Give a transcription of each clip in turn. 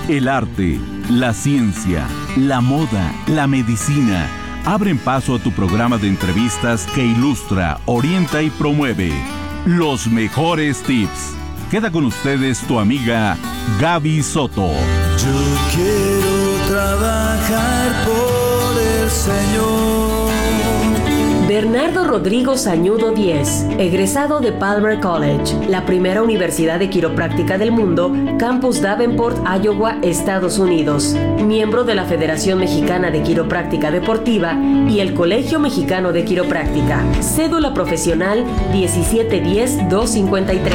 El arte, la ciencia, la moda, la medicina abren paso a tu programa de entrevistas que ilustra, orienta y promueve los mejores tips. Queda con ustedes tu amiga Gaby Soto. Yo quiero trabajar por el Señor. Bernardo Rodrigo Sañudo Díez, egresado de Palmer College, la primera universidad de quiropráctica del mundo, Campus Davenport, Iowa, Estados Unidos. Miembro de la Federación Mexicana de Quiropráctica Deportiva y el Colegio Mexicano de Quiropráctica. Cédula profesional 1710-253.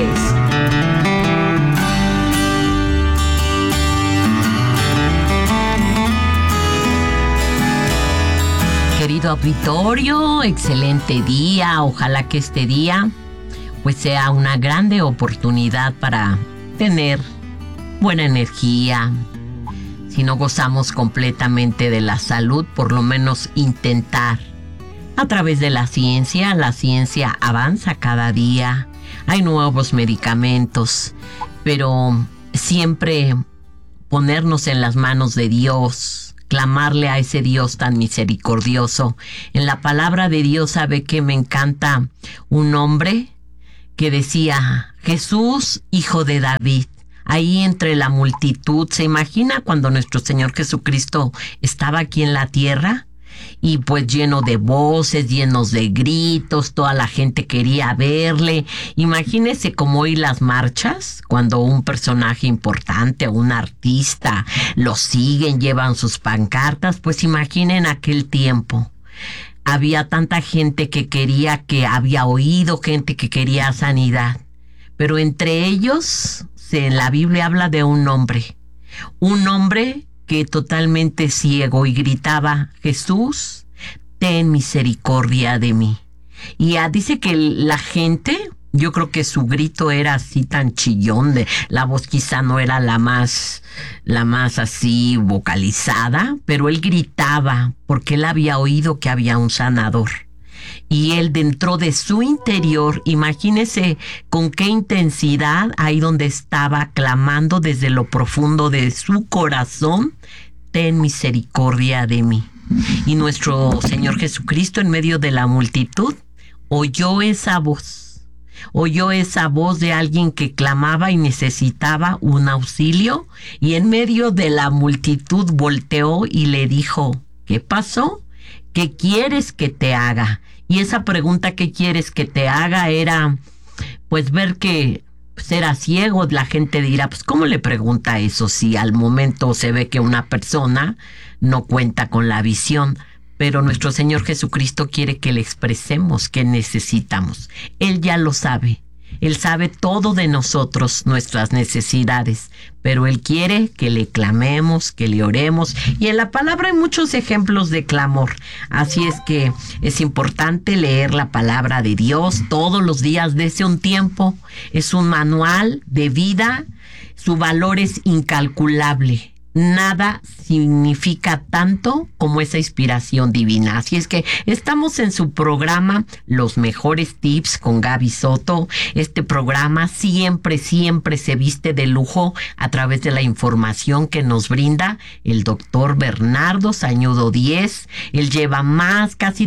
Querido auditorio, excelente día. Ojalá que este día pues sea una grande oportunidad para tener buena energía. Si no gozamos completamente de la salud, por lo menos intentar. A través de la ciencia avanza cada día. Hay nuevos medicamentos, pero siempre ponernos en las manos de Dios. Clamarle a ese Dios tan misericordioso. En la palabra de Dios, ¿sabe qué? Me encanta un hombre que decía, Jesús, hijo de David. Ahí entre la multitud, ¿se imagina cuando nuestro Señor Jesucristo estaba aquí en la tierra? Y pues lleno de voces, llenos de gritos, toda la gente quería verle. Imagínese como hoy las marchas, cuando un personaje importante o un artista lo siguen, llevan sus pancartas, pues imaginen aquel tiempo. Había tanta gente que quería, que había oído, gente que quería sanidad. Pero entre ellos, en la Biblia habla de un hombre que totalmente ciego y gritaba, Jesús, ten misericordia de mí. Y dice que la gente, yo creo que su grito era así tan chillón, la voz quizá no era la más así vocalizada, pero él gritaba porque él había oído que había un sanador. Y él dentro de su interior, imagínese con qué intensidad ahí donde estaba clamando desde lo profundo de su corazón, ten misericordia de mí. Y nuestro Señor Jesucristo en medio de la multitud oyó esa voz de alguien que clamaba y necesitaba un auxilio, y en medio de la multitud volteó y le dijo, ¿qué pasó? ¿Qué quieres que te haga? Y esa pregunta, ¿qué quieres que te haga? Era, pues, ver que era ciego. La gente dirá, pues, ¿cómo le pregunta eso si al momento se ve que una persona no cuenta con la visión? Pero nuestro Señor Jesucristo quiere que le expresemos qué necesitamos. Él ya lo sabe. Él sabe todo de nosotros, nuestras necesidades, pero Él quiere que le clamemos, que le oremos, y en la palabra hay muchos ejemplos de clamor. Así es que es importante leer la palabra de Dios todos los días, desde un tiempo. Es un manual de vida, su valor es incalculable. Nada significa tanto como esa inspiración divina. Así es que estamos en su programa Los Mejores Tips con Gaby Soto. Este programa siempre se viste de lujo a través de la información que nos brinda el doctor Bernardo Sañudo Díez. Él lleva casi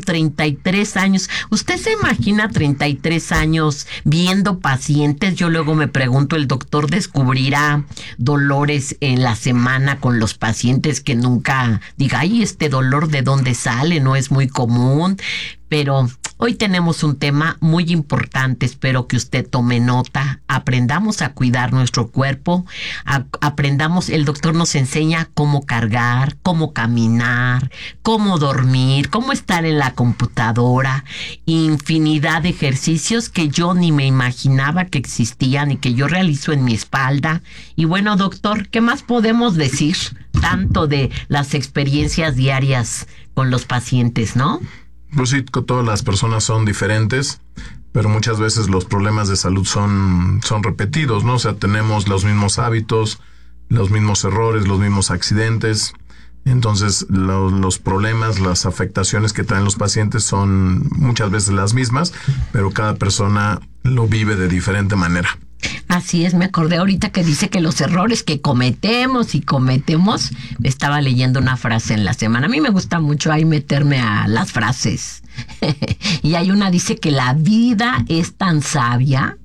33 años. ¿Usted se imagina 33 años viendo pacientes? Yo luego me pregunto, ¿el doctor descubrirá dolores en la semana con los pacientes que nunca diga, ay, este dolor de dónde sale? No es muy común. Pero hoy tenemos un tema muy importante, espero que usted tome nota, aprendamos a cuidar nuestro cuerpo, aprendamos, el doctor nos enseña cómo cargar, cómo caminar, cómo dormir, cómo estar en la computadora, infinidad de ejercicios que yo ni me imaginaba que existían y que yo realizo en mi espalda. Y bueno, doctor, ¿qué más podemos decir tanto de las experiencias diarias con los pacientes, no? Pues sí, todas las personas son diferentes, pero muchas veces los problemas de salud son repetidos, ¿no? O sea, tenemos los mismos hábitos, los mismos errores, los mismos accidentes. Entonces, los problemas, las afectaciones que traen los pacientes son muchas veces las mismas, pero cada persona lo vive de diferente manera. Así es, me acordé ahorita que dice que los errores que cometemos, estaba leyendo una frase en la semana. A mí me gusta mucho ahí meterme a las frases. Y hay una, dice que la vida es tan sabia,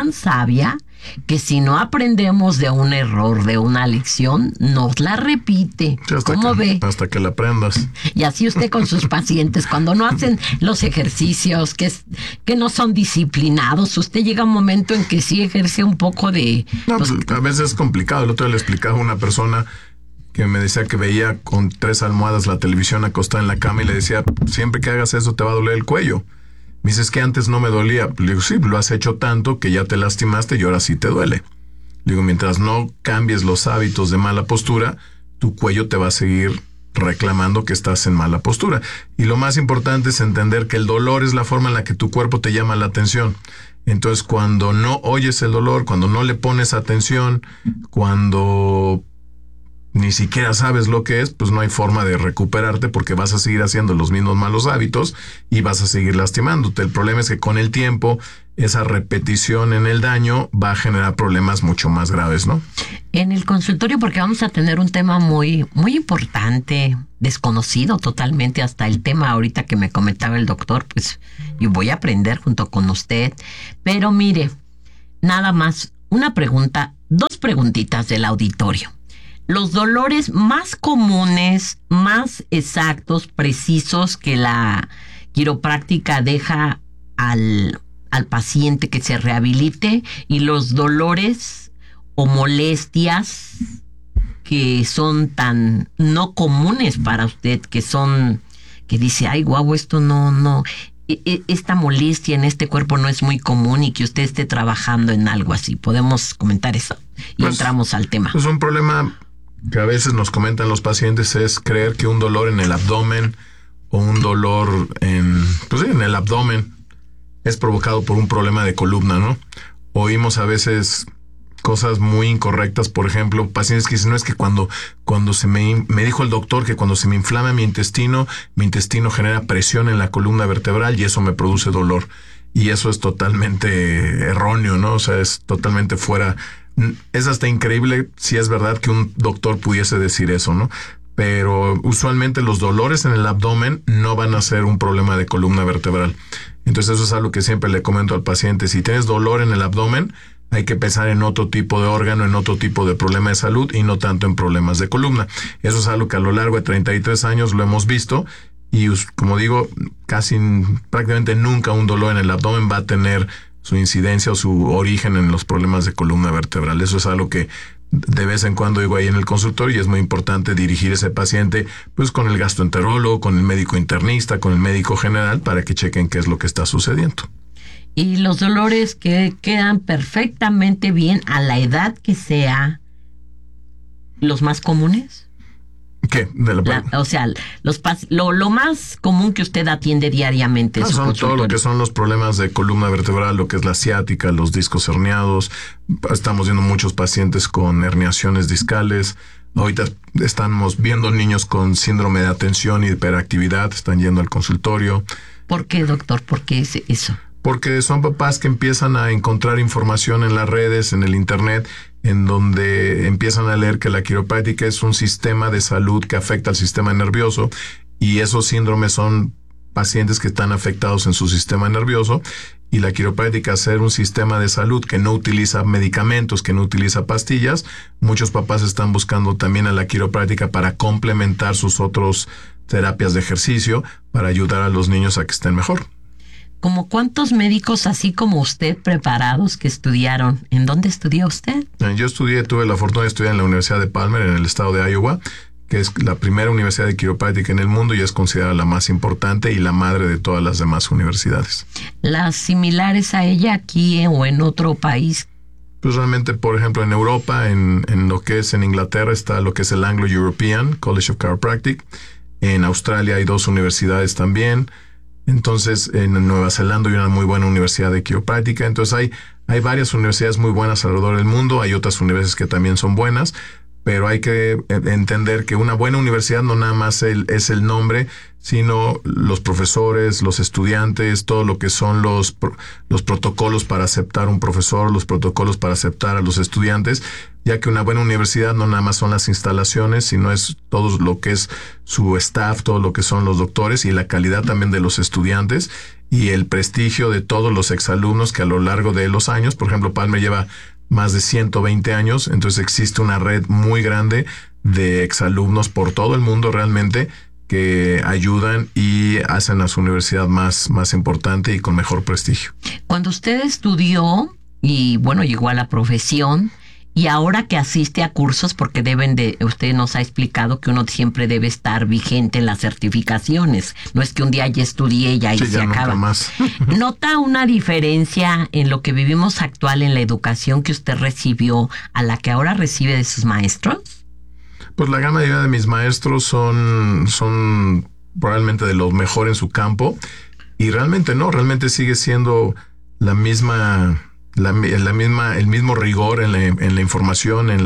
que si no aprendemos de un error, de una lección, nos la repite. ¿Cómo ve? Hasta que la aprendas. Y así usted con sus pacientes, cuando no hacen los ejercicios, que no son disciplinados, usted llega a un momento en que sí ejerce un poco de... No, pues, a veces es complicado. El otro día le explicaba a una persona que me decía que veía con 3 almohadas la televisión acostada en la cama y le decía, siempre que hagas eso te va a doler el cuello. Me dice, es que antes no me dolía. Le digo, sí, lo has hecho tanto que ya te lastimaste y ahora sí te duele. Le digo, mientras no cambies los hábitos de mala postura, tu cuello te va a seguir reclamando que estás en mala postura. Y lo más importante es entender que el dolor es la forma en la que tu cuerpo te llama la atención. Entonces, cuando no oyes el dolor, cuando no le pones atención, cuando ni siquiera sabes lo que es, pues no hay forma de recuperarte porque vas a seguir haciendo los mismos malos hábitos y vas a seguir lastimándote. El problema es que con el tiempo, esa repetición en el daño va a generar problemas mucho más graves, ¿no? En el consultorio, porque vamos a tener un tema muy, muy importante, desconocido totalmente, hasta el tema ahorita que me comentaba el doctor, pues yo voy a aprender junto con usted. Pero mire, nada más, una pregunta, 2 preguntitas del auditorio. Los dolores más comunes, más exactos, precisos que la quiropráctica deja al paciente que se rehabilite, y los dolores o molestias que son tan no comunes para usted, que dice, ay, guau, esto no, esta molestia en este cuerpo no es muy común, y que usted esté trabajando en algo así. ¿Podemos comentar eso? Y pues, entramos al tema. Pues un problema que a veces nos comentan los pacientes es creer que un dolor en el abdomen o un dolor en el abdomen es provocado por un problema de columna, ¿no? Oímos a veces cosas muy incorrectas, por ejemplo, pacientes que dicen, no, es que cuando me dijo el doctor que cuando se me inflama mi intestino genera presión en la columna vertebral y eso me produce dolor. Y eso es totalmente erróneo, ¿no? O sea, es totalmente fuera. Es hasta increíble si es verdad que un doctor pudiese decir eso, ¿no? Pero usualmente los dolores en el abdomen no van a ser un problema de columna vertebral. Entonces eso es algo que siempre le comento al paciente. Si tienes dolor en el abdomen, hay que pensar en otro tipo de órgano, en otro tipo de problema de salud y no tanto en problemas de columna. Eso es algo que a lo largo de 33 años lo hemos visto y, como digo, prácticamente nunca un dolor en el abdomen va a tener su incidencia o su origen en los problemas de columna vertebral. Eso es algo que de vez en cuando digo ahí en el consultorio, y es muy importante dirigir ese paciente pues con el gastroenterólogo, con el médico internista, con el médico general, para que chequen qué es lo que está sucediendo. Y los dolores que quedan perfectamente bien a la edad que sea, ¿los más comunes? ¿Qué? Lo más común que usted atiende diariamente en su son consultorio. todo lo que son los problemas de columna vertebral, lo que es la ciática, los discos herniados. Estamos viendo muchos pacientes con herniaciones discales. Ahorita estamos viendo niños con síndrome de atención y hiperactividad, están yendo al consultorio. ¿Por qué, doctor? ¿Por qué es eso? Porque son papás que empiezan a encontrar información en las redes, en el internet, en donde empiezan a leer que la quiropráctica es un sistema de salud que afecta al sistema nervioso, y esos síndromes son pacientes que están afectados en su sistema nervioso, y la quiropráctica, ser un sistema de salud que no utiliza medicamentos, que no utiliza pastillas, muchos papás están buscando también a la quiropráctica para complementar sus otras terapias de ejercicio, para ayudar a los niños a que estén mejor. ¿Como cuántos médicos así como usted preparados que estudiaron? ¿En dónde estudió usted? Yo tuve la fortuna de estudiar en la Universidad de Palmer, en el estado de Iowa, que es la primera universidad de quiropráctica en el mundo y es considerada la más importante y la madre de todas las demás universidades. ¿Las similares a ella aquí o en otro país? Pues realmente, por ejemplo, en Europa, en lo que es en Inglaterra, está lo que es el Anglo-European College of Chiropractic. En Australia hay 2 universidades también. Entonces, en Nueva Zelanda hay una muy buena universidad de quiropráctica. Entonces, hay varias universidades muy buenas alrededor del mundo. Hay otras universidades que también son buenas, pero hay que entender que una buena universidad no nada más es el nombre, sino los profesores, los estudiantes, todo lo que son los protocolos para aceptar un profesor, los protocolos para aceptar a los estudiantes, ya que una buena universidad no nada más son las instalaciones, sino es todo lo que es su staff, todo lo que son los doctores y la calidad también de los estudiantes y el prestigio de todos los exalumnos que a lo largo de los años, por ejemplo, Palmer lleva más de 120 años, entonces existe una red muy grande de exalumnos por todo el mundo realmente, que ayudan y hacen a su universidad más importante y con mejor prestigio. Cuando usted estudió y bueno, llegó a la profesión y ahora que asiste a cursos, porque usted nos ha explicado que uno siempre debe estar vigente en las certificaciones. No es que un día ya estudié y ahí se acaba. Más. ¿Nota una diferencia en lo que vivimos actual en la educación que usted recibió a la que ahora recibe de sus maestros? Pues la gran mayoría de mis maestros son probablemente de los mejores en su campo y realmente sigue siendo el mismo rigor en la información, en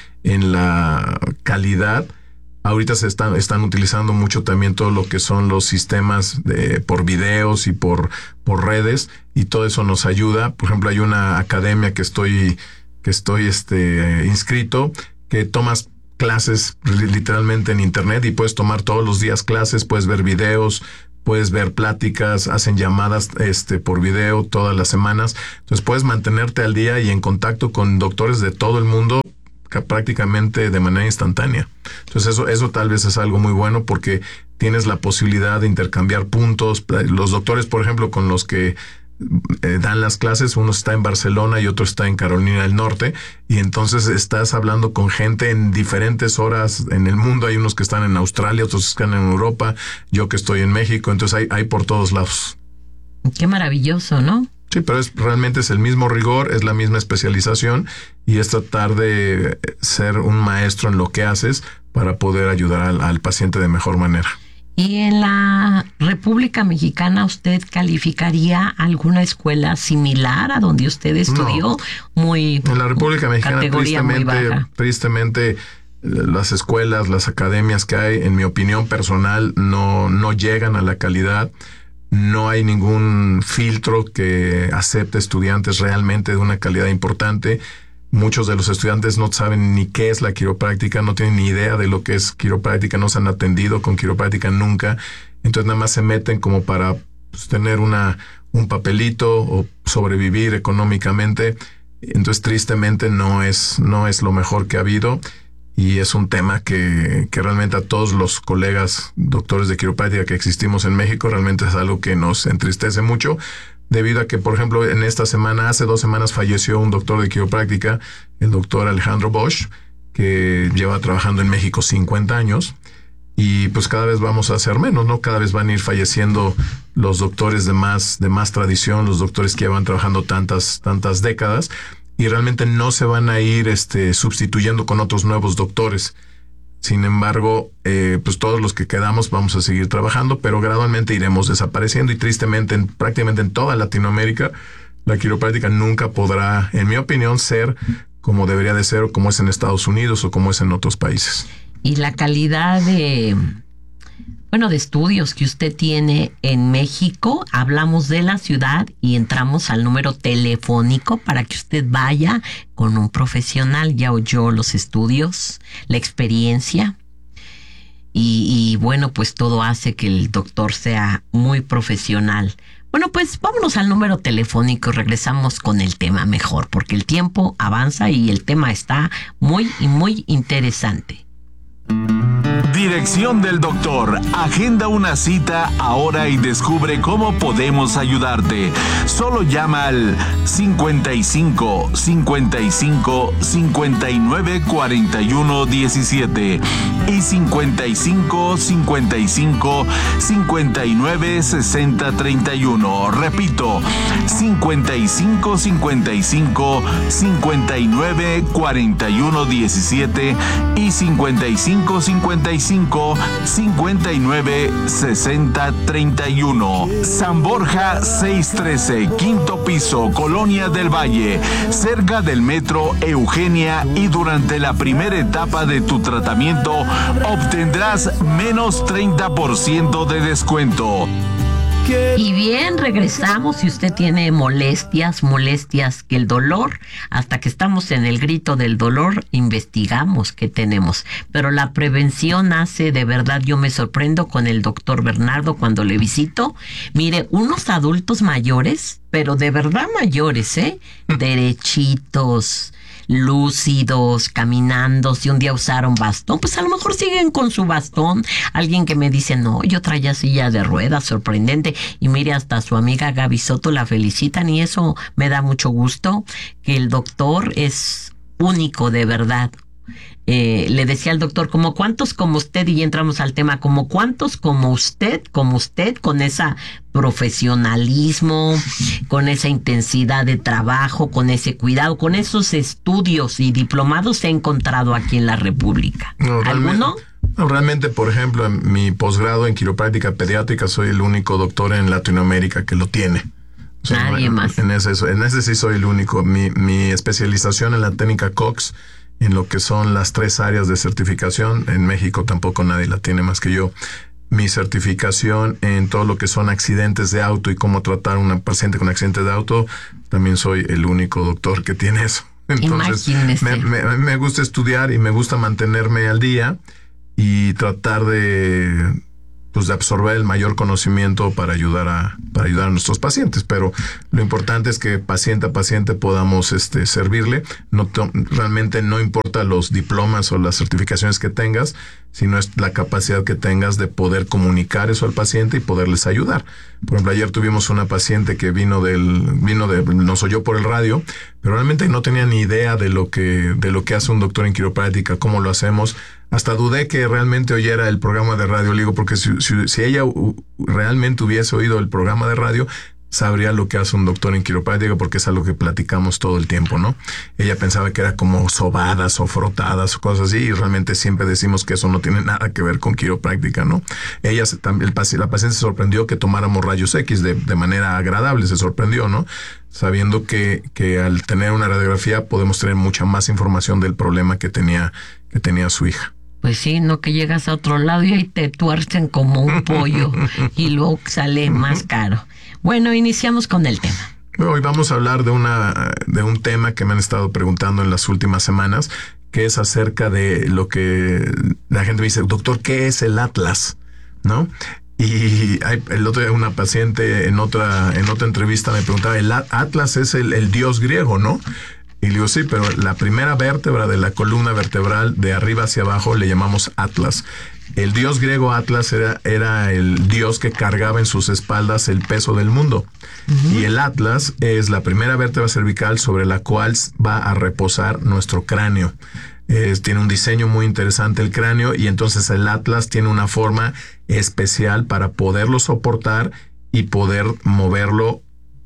la calidad. Ahorita se están utilizando mucho también todo lo que son los sistemas por videos y por redes, y todo eso nos ayuda. Por ejemplo, hay una academia que estoy inscrito, que tomas clases literalmente en internet y puedes tomar todos los días clases, puedes ver videos, puedes ver pláticas, hacen llamadas por video todas las semanas. Entonces puedes mantenerte al día y en contacto con doctores de todo el mundo prácticamente de manera instantánea. Entonces eso tal vez es algo muy bueno porque tienes la posibilidad de intercambiar puntos. Los doctores, por ejemplo, con los que dan las clases, uno está en Barcelona y otro está en Carolina del Norte, y entonces estás hablando con gente en diferentes horas en el mundo. Hay unos que están en Australia, otros que están en Europa, yo que estoy en México, entonces hay por todos lados. Qué maravilloso, ¿no? Sí, pero realmente es el mismo rigor, es la misma especialización y es tratar de ser un maestro en lo que haces para poder ayudar al paciente de mejor manera. ¿Y en la República Mexicana usted calificaría alguna escuela similar a donde usted estudió? No. En la República Mexicana, tristemente, las escuelas, las academias que hay, en mi opinión personal, no llegan a la calidad. No hay ningún filtro que acepte estudiantes realmente de una calidad importante. Muchos de los estudiantes no saben ni qué es la quiropráctica, no tienen ni idea de lo que es quiropráctica, no se han atendido con quiropráctica nunca. Entonces nada más se meten como para tener un papelito o sobrevivir económicamente. Entonces tristemente no es lo mejor que ha habido. Y es un tema que realmente a todos los colegas doctores de quiropráctica que existimos en México, realmente es algo que nos entristece mucho, debido a que, por ejemplo, hace 2 semanas falleció un doctor de quiropráctica, el doctor Alejandro Bosch, que lleva trabajando en México 50 años, y pues cada vez vamos a hacer menos, ¿no? Cada vez van a ir falleciendo los doctores de más tradición, los doctores que llevan trabajando tantas décadas, y realmente no se van a ir sustituyendo con otros nuevos doctores. Sin embargo, pues todos los que quedamos vamos a seguir trabajando, pero gradualmente iremos desapareciendo y tristemente prácticamente en toda Latinoamérica la quiropráctica nunca podrá, en mi opinión, ser como debería de ser o como es en Estados Unidos o como es en otros países. Y la calidad de estudios que usted tiene en México, hablamos de la ciudad y entramos al número telefónico para que usted vaya con un profesional. Ya oyó los estudios, la experiencia y bueno, pues todo hace que el doctor sea muy profesional. Bueno, pues vámonos al número telefónico y regresamos con el tema mejor, porque el tiempo avanza y el tema está muy interesante. Dirección del doctor. Agenda una cita ahora y descubre cómo podemos ayudarte. Solo llama al 55 55 59 41 17 y 55 55 59 60 31. Repito, 55 55 59 41 17 y 55 55 55 59 60 31. San Borja 613, quinto piso, Colonia del Valle, cerca del metro Eugenia, y durante la primera etapa de tu tratamiento obtendrás menos 30% de descuento. Y bien, regresamos. Si usted tiene molestias que el dolor, hasta que estamos en el grito del dolor, investigamos qué tenemos. Pero la prevención hace, de verdad, yo me sorprendo con el doctor Bernardo cuando le visito. Mire, unos adultos mayores, pero de verdad mayores, derechitos, lúcidos, caminando. Si un día usaron bastón, pues a lo mejor siguen con su bastón. Alguien que me dice, no, yo traía silla de ruedas, sorprendente. Y mire, hasta su amiga Gaby Soto la felicitan, y eso me da mucho gusto, que el doctor es único, de verdad. Le decía al doctor, como cuántos como usted, y entramos al tema, como cuántos como usted, con ese profesionalismo, con esa intensidad de trabajo, con ese cuidado, con esos estudios y diplomados se ha encontrado aquí en la República. ¿Alguno? Realmente, por ejemplo, en mi posgrado en quiropráctica pediátrica soy el único doctor en Latinoamérica que lo tiene. O sea, nadie más. En ese sí soy el único. Mi especialización en la técnica Cox, en lo que son las 3 áreas de certificación. En México tampoco nadie la tiene más que yo. Mi certificación en todo lo que son accidentes de auto y cómo tratar a una paciente con accidente de auto, también soy el único doctor que tiene eso. Entonces, me gusta estudiar y me gusta mantenerme al día y tratar de absorber el mayor conocimiento para ayudar a nuestros pacientes. Pero lo importante es que paciente a paciente podamos servirle. Realmente no importa los diplomas o las certificaciones que tengas, sino es la capacidad que tengas de poder comunicar eso al paciente y poderles ayudar. Por ejemplo, ayer tuvimos una paciente que nos oyó por el radio, pero realmente no tenía ni idea de lo que hace un doctor en quiropráctica, cómo lo hacemos. Hasta dudé que realmente oyera el programa de radio. Le digo, porque si ella realmente hubiese oído el programa de radio, sabría lo que hace un doctor en quiropráctica, porque es algo que platicamos todo el tiempo, ¿no? Ella pensaba que era como sobadas o frotadas o cosas así, y realmente siempre decimos que eso no tiene nada que ver con quiropráctica, ¿no? La paciente se sorprendió que tomáramos rayos X de manera agradable, se sorprendió, ¿no? Sabiendo que al tener una radiografía podemos tener mucha más información del problema que tenía su hija. Pues sí, no que llegas a otro lado y ahí te tuercen como un pollo y luego sale más caro. Bueno, iniciamos con el tema. Hoy vamos a hablar de un tema que me han estado preguntando en las últimas semanas, que es acerca de lo que la gente me dice, doctor, ¿qué es el Atlas? ¿No? Y el otro día una paciente en otra entrevista me preguntaba, el Atlas es el dios griego, ¿no? Y le digo, sí, pero la primera vértebra de la columna vertebral de arriba hacia abajo le llamamos Atlas. El dios griego Atlas era el dios que cargaba en sus espaldas el peso del mundo. Uh-huh. Y el Atlas es la primera vértebra cervical sobre la cual va a reposar nuestro cráneo. Tiene un diseño muy interesante el cráneo, y entonces el Atlas tiene una forma especial para poderlo soportar y poder moverlo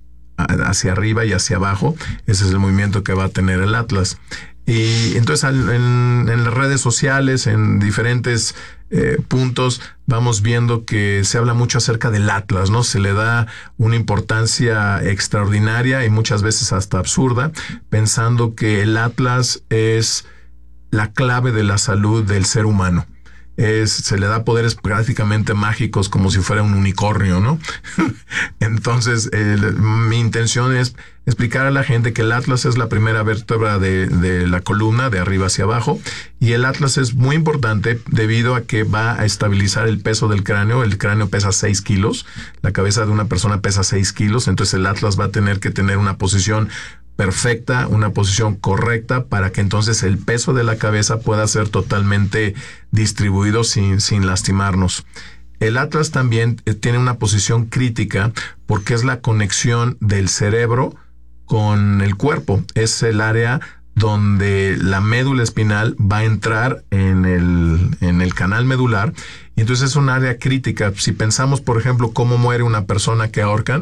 hacia arriba y hacia abajo. Ese es el movimiento que va a tener el Atlas. Y entonces en las redes sociales, en diferentes puntos, vamos viendo que se habla mucho acerca del Atlas, ¿no? Se le da una importancia extraordinaria y muchas veces hasta absurda, pensando que el Atlas es la clave de la salud del ser humano. Se le da poderes prácticamente mágicos, como si fuera un unicornio, ¿no? Entonces, mi intención es explicar a la gente que el Atlas es la primera vértebra de la columna, de arriba hacia abajo, y el Atlas es muy importante debido a que va a estabilizar el peso del cráneo. El cráneo pesa 6 kilos, la cabeza de una persona pesa 6 kilos, entonces el Atlas va a tener que tener una posición perfecta, una posición correcta, para que entonces el peso de la cabeza pueda ser totalmente distribuido sin lastimarnos. El Atlas también tiene una posición crítica porque es la conexión del cerebro con el cuerpo. Es el área donde la médula espinal va a entrar en el canal medular, y entonces es un área crítica. Si pensamos, por ejemplo, cómo muere una persona que ahorcan,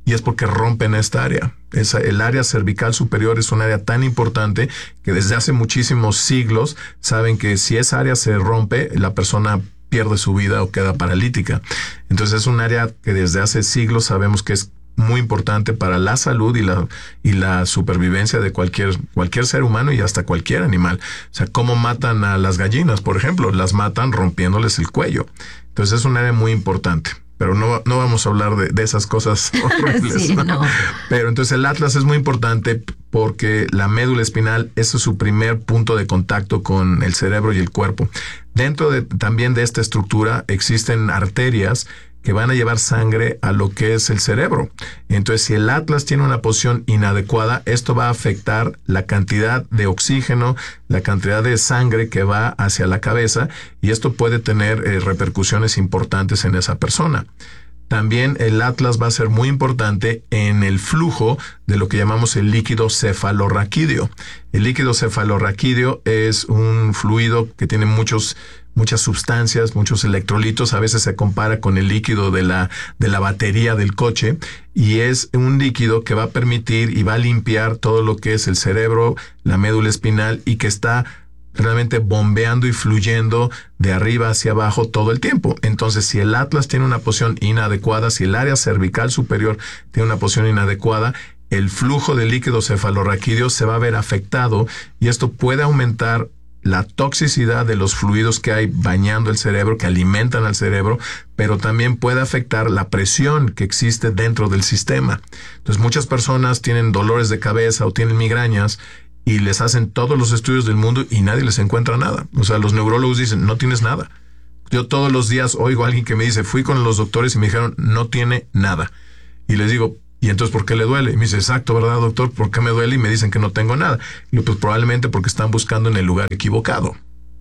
y es porque rompen esta área. El área cervical superior es un área tan importante que desde hace muchísimos siglos saben que si esa área se rompe, la persona pierde su vida o queda paralítica. Entonces es un área que desde hace siglos sabemos que es muy importante para la salud y la supervivencia de cualquier ser humano y hasta cualquier animal. O sea, ¿cómo matan a las gallinas, por ejemplo? Las matan rompiéndoles el cuello. Entonces es un área muy importante. Pero no vamos a hablar de esas cosas horribles. Sí, no. Pero entonces el atlas es muy importante porque la médula espinal es su primer punto de contacto con el cerebro y el cuerpo. Dentro también de esta estructura existen arterias que van a llevar sangre a lo que es el cerebro. Entonces, si el atlas tiene una posición inadecuada, esto va a afectar la cantidad de oxígeno, la cantidad de sangre que va hacia la cabeza, y esto puede tener repercusiones importantes en esa persona. También el atlas va a ser muy importante en el flujo de lo que llamamos el líquido cefalorraquídeo. El líquido cefalorraquídeo es un fluido que tiene muchas sustancias, muchos electrolitos. A veces se compara con el líquido de la batería del coche, y es un líquido que va a permitir y va a limpiar todo lo que es el cerebro, la médula espinal, y que está realmente bombeando y fluyendo de arriba hacia abajo todo el tiempo. Entonces, si el atlas tiene una posición inadecuada, si el área cervical superior tiene una posición inadecuada, el flujo de líquido cefalorraquídeo se va a ver afectado, y esto puede aumentar la toxicidad de los fluidos que hay bañando el cerebro, que alimentan al cerebro, pero también puede afectar la presión que existe dentro del sistema. Entonces, muchas personas tienen dolores de cabeza o tienen migrañas y les hacen todos los estudios del mundo y nadie les encuentra nada. O sea, los neurólogos dicen, no tienes nada. Yo todos los días oigo a alguien que me dice, fui con los doctores y me dijeron, no tiene nada. Y les digo, ¿y entonces por qué le duele? Y me dice, exacto, ¿verdad, doctor? ¿Por qué me duele? Y me dicen que no tengo nada. Y pues probablemente porque están buscando en el lugar equivocado.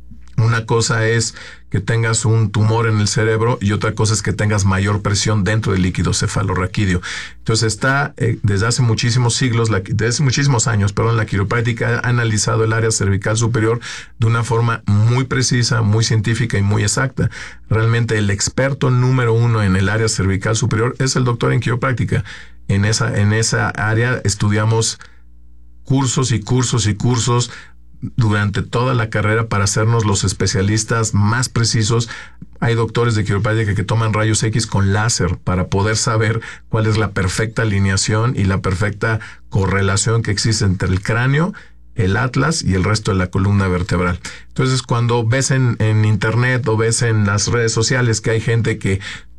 Una cosa es que tengas un tumor en el cerebro y otra cosa es que tengas mayor presión dentro del líquido cefalorraquídeo. Entonces está desde hace muchísimos años, la quiropráctica ha analizado el área cervical superior de una forma muy precisa, muy científica y muy exacta. Realmente el experto número 1 en el área cervical superior es el doctor en quiropráctica. En esa área estudiamos cursos y cursos y cursos durante toda la carrera para hacernos los especialistas más precisos. Hay doctores de quiropráctica que toman rayos X con láser para poder saber cuál es la perfecta alineación y la perfecta correlación que existe entre el cráneo, el atlas y el resto de la columna vertebral. Entonces, cuando ves en internet o ves en las redes sociales que hay gente que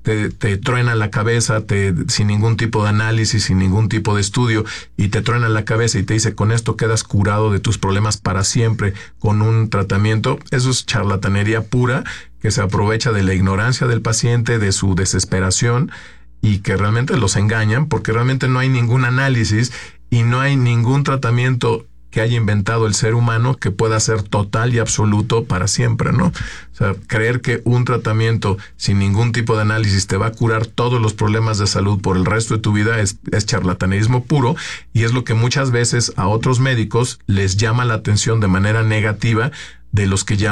te truena la cabeza sin ningún tipo de análisis, sin ningún tipo de estudio, y te truena la cabeza y te dice, con esto quedas curado de tus problemas para siempre con un tratamiento, eso es charlatanería pura, que se aprovecha de la ignorancia del paciente, de su desesperación, y que realmente los engañan porque realmente no hay ningún análisis y no hay ningún tratamiento que haya inventado el ser humano que pueda ser total y absoluto para siempre, ¿no? O sea, creer que un tratamiento sin ningún tipo de análisis te va a curar todos los problemas de salud por el resto de tu vida es charlatanismo puro, y es lo que muchas veces a otros médicos les llama la atención de manera negativa de los que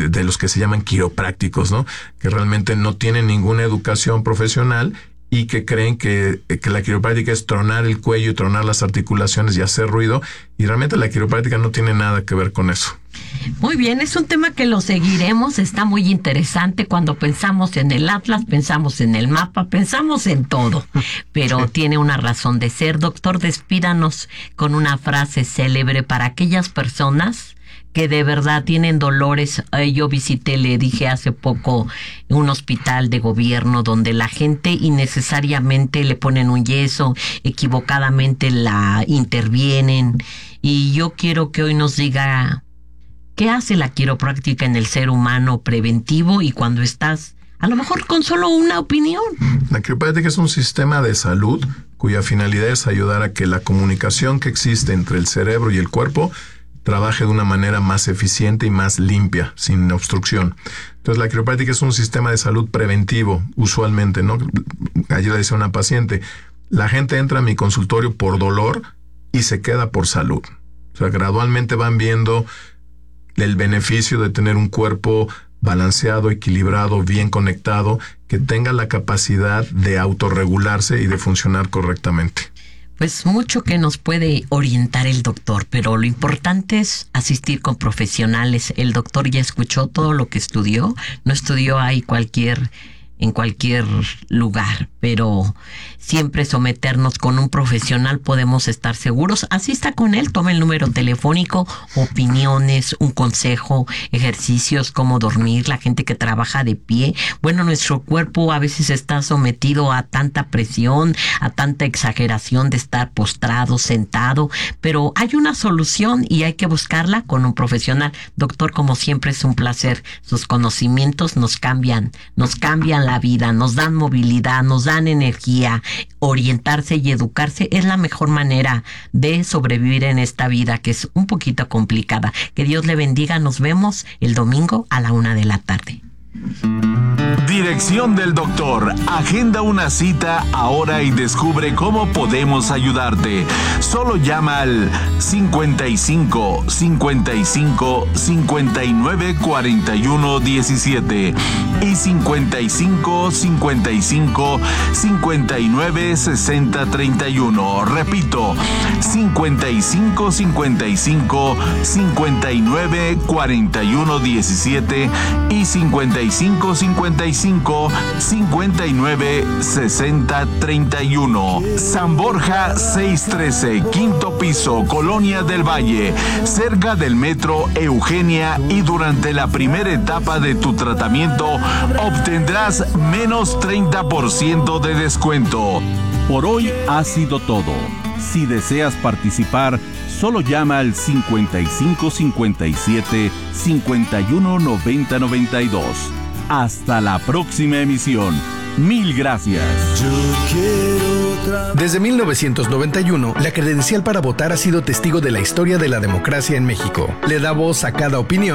se llaman quiroprácticos, ¿no? Que realmente no tienen ninguna educación profesional y que creen que la quiropráctica es tronar el cuello y tronar las articulaciones y hacer ruido, y realmente la quiropráctica no tiene nada que ver con eso. Muy bien, es un tema que lo seguiremos, está muy interesante. Cuando pensamos en el atlas, pensamos en el mapa, pensamos en todo, pero sí, tiene una razón de ser. Doctor, despídanos con una frase célebre para aquellas personas que de verdad tienen dolores. Yo visité, le dije hace poco, un hospital de gobierno donde la gente innecesariamente le ponen un yeso, equivocadamente la intervienen, y yo quiero que hoy nos diga qué hace la quiropráctica en el ser humano preventivo y cuando estás a lo mejor con solo una opinión. La quiropráctica es un sistema de salud cuya finalidad es ayudar a que la comunicación que existe entre el cerebro y el cuerpo trabaje de una manera más eficiente y más limpia, sin obstrucción. Entonces, la quiropráctica es un sistema de salud preventivo, usualmente, ¿no? Ayer le decía a una paciente, la gente entra a mi consultorio por dolor y se queda por salud. O sea, gradualmente van viendo el beneficio de tener un cuerpo balanceado, equilibrado, bien conectado, que tenga la capacidad de autorregularse y de funcionar correctamente. Pues mucho que nos puede orientar el doctor, pero lo importante es asistir con profesionales. El doctor ya escuchó todo lo que estudió, no estudió ahí en cualquier lugar, pero siempre someternos con un profesional, podemos estar seguros. Asista con él, tome el número telefónico, opiniones, un consejo, ejercicios, cómo dormir, la gente que trabaja de pie. Bueno, nuestro cuerpo a veces está sometido a tanta presión, a tanta exageración de estar postrado, sentado, pero hay una solución y hay que buscarla con un profesional. Doctor, como siempre es un placer. Sus conocimientos nos cambian la vida, nos dan movilidad, nos dan energía. Orientarse y educarse es la mejor manera de sobrevivir en esta vida que es un poquito complicada. Que Dios le bendiga. Nos vemos el domingo a la 1:00 p.m. Dirección del doctor. Agenda una cita ahora y descubre cómo podemos ayudarte. Solo llama al 55 55 59 41 17 y 55 55 59 60 31. Repito, 55 55 59 41 17 y 55 55 59 60 31. San Borja 613, quinto piso, Colonia del Valle, cerca del metro Eugenia, y durante la primera etapa de tu tratamiento obtendrás menos 30% de descuento. Por hoy ha sido todo. Si deseas participar, solo llama al 55 57 51 90 92. Hasta la próxima emisión. Mil gracias. Desde 1991, la credencial para votar ha sido testigo de la historia de la democracia en México. Le da voz a cada opinión